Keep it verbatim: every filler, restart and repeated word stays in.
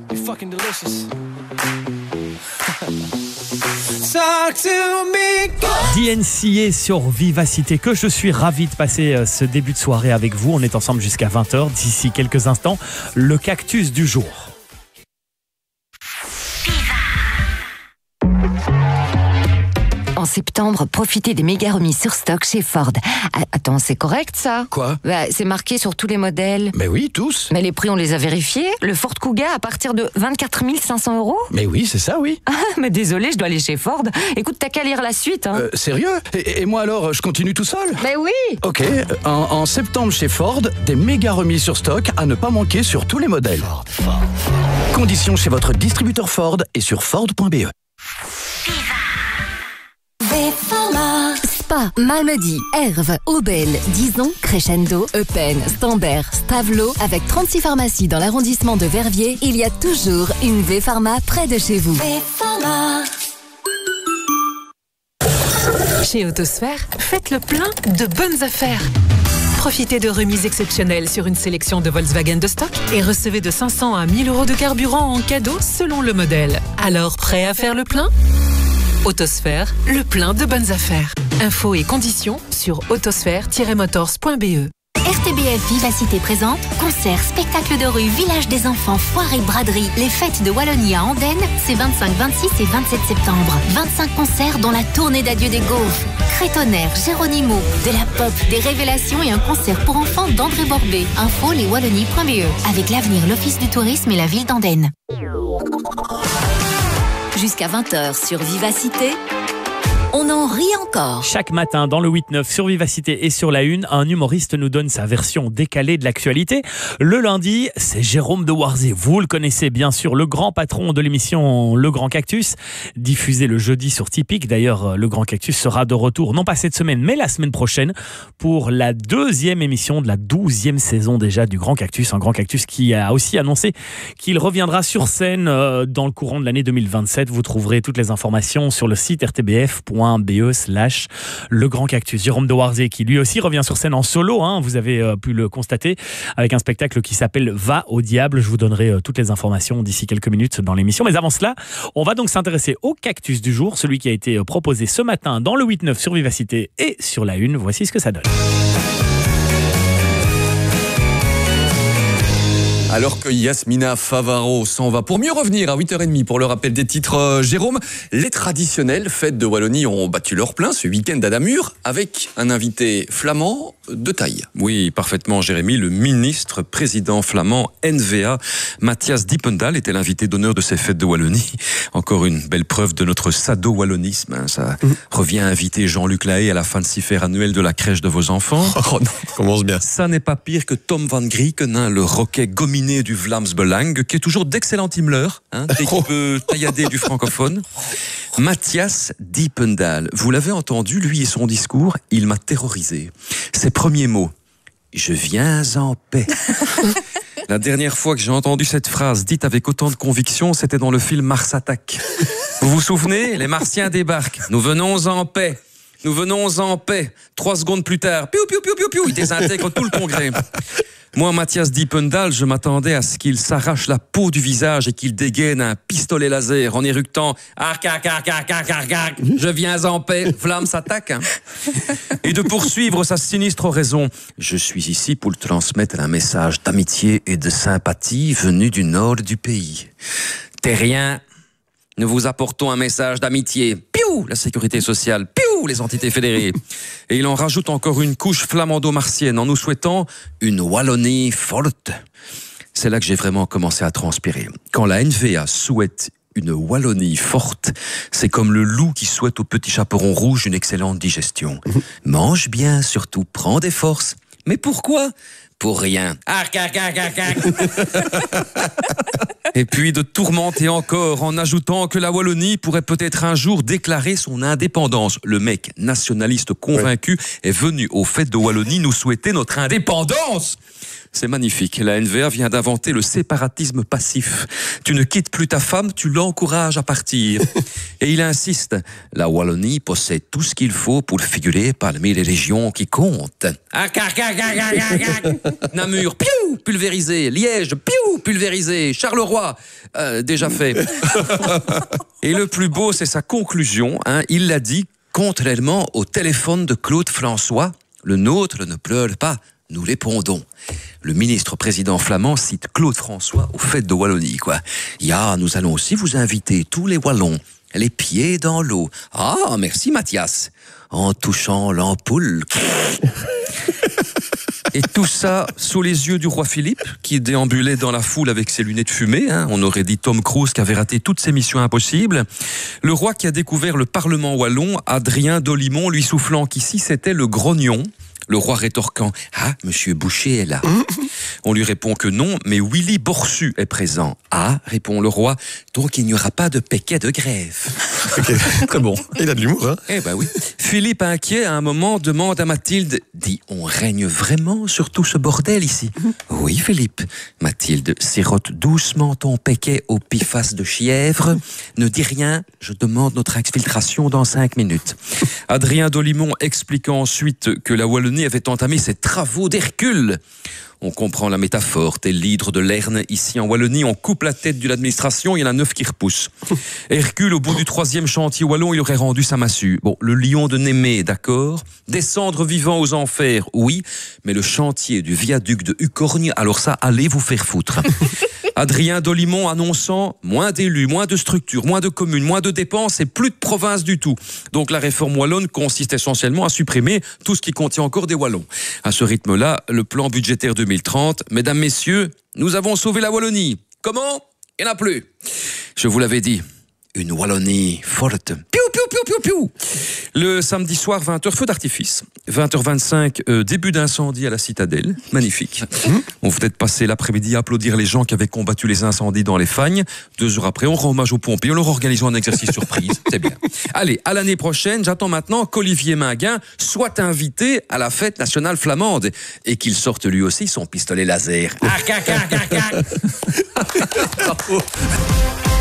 You're fucking delicious. Talk to me. D N C A sur Vivacité, que je suis ravi de passer ce début de soirée avec vous. On est ensemble jusqu'à vingt heures. D'ici quelques instants, le cactus du jour. En septembre, profitez des méga remises sur stock chez Ford. Ah, attends, c'est correct ça ? Quoi ? Bah, c'est marqué sur tous les modèles. Mais oui, tous. Mais les prix, on les a vérifiés. Le Ford Kuga à partir de vingt-quatre mille cinq cents euros. Mais oui, c'est ça, oui. Ah, mais désolé, je dois aller chez Ford. Écoute, t'as qu'à lire la suite. Hein. Euh, sérieux ? et, et moi alors, je continue tout seul ? Mais oui. Ok, en, en septembre chez Ford, des méga remises sur stock à ne pas manquer sur tous les modèles. Ford, Ford, Ford. Conditions chez votre distributeur Ford et sur Ford point B E. Spa, Malmedy, Herve, Aubel, Dizon, Crescendo, Eupen, Stambert, Stavelot. Avec trente-six pharmacies dans l'arrondissement de Verviers, il y a toujours une V-Pharma près de chez vous. V-Pharma. Chez Autosphère, faites le plein de bonnes affaires. Profitez de remises exceptionnelles sur une sélection de Volkswagen de stock et recevez de cinq cents à mille euros de carburant en cadeau selon le modèle. Alors, prêt à faire le plein ? Autosphère, le plein de bonnes affaires. Infos et conditions sur autosphère tiret motors point b e. R T B F Vivacité présente concerts, spectacles de rue, village des enfants, foire et braderie. Les fêtes de Wallonie à Andenne, c'est vingt-cinq, vingt-six et vingt-sept septembre. vingt-cinq concerts dont la tournée d'adieu des Gaufres, Crétonnerre, Géronimo, de la pop, des révélations et un concert pour enfants d'André Borbet. Info les wallonie point b e. Avec l'avenir, l'Office du tourisme et la ville d'Andenne. Jusqu'à vingt heures sur Vivacité, on en rit encore. Chaque matin, dans le huit neuf sur Vivacité et sur la Une, un humoriste nous donne sa version décalée de l'actualité. Le lundi, c'est Jérôme de Warzée. Vous le connaissez bien sûr, le grand patron de l'émission Le Grand Cactus, diffusé le jeudi sur Tipeee. D'ailleurs, Le Grand Cactus sera de retour, non pas cette semaine, mais la semaine prochaine, pour la deuxième émission de la douzième saison déjà du Grand Cactus. Un Grand Cactus qui a aussi annoncé qu'il reviendra sur scène dans le courant de l'année deux mille vingt-sept. Vous trouverez toutes les informations sur le site r t b f point b e slash le grand cactus. Jérôme de Warzée qui lui aussi revient sur scène en solo, hein, vous avez euh, pu le constater, avec un spectacle qui s'appelle Va au diable. Je vous donnerai euh, toutes les informations d'ici quelques minutes dans l'émission. Mais avant cela, on va donc s'intéresser au cactus du jour, celui qui a été proposé ce matin dans le huit neuf sur Vivacité et sur la Une. Voici ce que ça donne. Alors que Yasmina Favaro s'en va pour mieux revenir à huit heures trente pour le rappel des titres, euh, Jérôme, les traditionnelles fêtes de Wallonie ont battu leur plein ce week-end à Namur avec un invité flamand de taille. Oui, parfaitement Jérémy, le ministre président flamand N V A, Matthias Diependaal, était l'invité d'honneur de ces fêtes de Wallonie. Encore une belle preuve de notre sado-wallonisme. Hein. Ça mmh. revient à inviter Jean-Luc Lahaye à la fin de cifère annuelle de la crèche de vos enfants. Oh non, commence bien. Ça n'est pas pire que Tom van Grieken, hein, le roquet gominé du Vlaams Belang, qui est toujours d'excellent Himmler, hein, dès qu'il peut taillader du francophone. Matthias Diependaal, vous l'avez entendu, lui et son discours, il m'a terrorisé. Ses premiers mots, « Je viens en paix ». La dernière fois que j'ai entendu cette phrase dite avec autant de conviction, c'était dans le film Mars Attack. Vous vous souvenez ? Les Martiens débarquent. Nous venons en paix. Nous venons en paix. Trois secondes plus tard, piou, piou, piou, piou, piou, ils désintègrent tout le congrès. Moi, Matthias Diependaal, je m'attendais à ce qu'il s'arrache la peau du visage et qu'il dégaine un pistolet laser en éructant « Arc, arc, arc, arc, arc, arc, arc, je viens en paix, flamme s'attaque hein. » Et de poursuivre sa sinistre oraison « Je suis ici pour transmettre un message d'amitié et de sympathie venu du nord du pays. Terriens, nous vous apportons un message d'amitié. Piou, la sécurité sociale. Piou, les entités fédérées. » Et il en rajoute encore une couche flamando-martienne en nous souhaitant une Wallonie forte. C'est là que j'ai vraiment commencé à transpirer. Quand la N V A souhaite une Wallonie forte, c'est comme le loup qui souhaite au petit chaperon rouge une excellente digestion. Mange bien, surtout, prends des forces. Mais pourquoi ? Pour rien. Arc, arc, arc, arc, arc. Et puis de tourmenter encore en ajoutant que la Wallonie pourrait peut-être un jour déclarer son indépendance. Le mec nationaliste convaincu ouais. est venu aux fêtes de Wallonie nous souhaiter notre indépendance. C'est magnifique. La N V A vient d'inventer le séparatisme passif. Tu ne quittes plus ta femme, tu l'encourages à partir. Et il insiste. La Wallonie possède tout ce qu'il faut pour figurer parmi les régions qui comptent. Namur, piou, pulvérisé. Liège, piou, pulvérisé. Charleroi, euh, déjà fait. Et le plus beau, c'est sa conclusion. Hein. Il l'a dit contrairement au téléphone de Claude François. Le nôtre ne pleure pas. Nous répondons. Le ministre-président flamand cite Claude François aux fêtes de Wallonie, quoi. Ya, nous allons aussi vous inviter, tous les Wallons, les pieds dans l'eau. Ah, merci Mathias. En touchant l'ampoule. Et tout ça sous les yeux du roi Philippe, qui déambulait dans la foule avec ses lunettes fumées. Hein. On aurait dit Tom Cruise qui avait raté toutes ses missions impossibles. Le roi qui a découvert le Parlement wallon, Adrien d'Olimont, lui soufflant qu'ici c'était le grognon. Le roi rétorquant « Ah, monsieur Boucher est là ». On lui répond que non, mais Willy Borsu est présent. « Ah », répond le roi, « donc il n'y aura pas de péquet de grève ». Okay. Très bon. Il a de l'humour, hein. Eh ben oui. Philippe, inquiet, à un moment, demande à Mathilde « Dis, on règne vraiment sur tout ce bordel ici ?» Oui, Philippe. Mathilde sirote doucement ton péquet au piface de chièvre. Ne dis rien, je demande notre exfiltration dans cinq minutes. Adrien d'Olimont explique ensuite que la Wallonie avait entamé ses travaux d'Hercule. On comprend la métaphore, tel l'hydre de Lerne. Ici en Wallonie, on coupe la tête de l'administration, il y en a neuf qui repoussent. Hercule, au bout du troisième chantier wallon, il aurait rendu sa massue. Bon, le lion de Némée, d'accord. Descendre vivant aux enfers, oui. Mais le chantier du viaduc de Ucorgne, alors ça, allez vous faire foutre. Adrien d'Olimont annonçant moins d'élus, moins de structures, moins de communes, moins de dépenses et plus de provinces du tout. Donc la réforme wallonne consiste essentiellement à supprimer tout ce qui contient encore des Wallons. À ce rythme-là, le plan budgétaire deux mille trente, mesdames, messieurs, nous avons sauvé la Wallonie. Comment ? Il n'y en a plus. Je vous l'avais dit. Une Wallonie forte. Piou, piou, piou, piou, piou. Le samedi soir, vingt heures, feu d'artifice. vingt heures vingt-cinq, euh, début d'incendie à la Citadelle. Magnifique. On venait de passer l'après-midi à applaudir les gens qui avaient combattu les incendies dans les Fagnes. Deux heures après, on rend hommage aux pompiers. On leur organise un exercice surprise. C'est bien. Allez, à l'année prochaine, j'attends maintenant qu'Olivier Minguin soit invité à la fête nationale flamande et qu'il sorte lui aussi son pistolet laser. Ah, cac, cac, cac, cac. Bravo.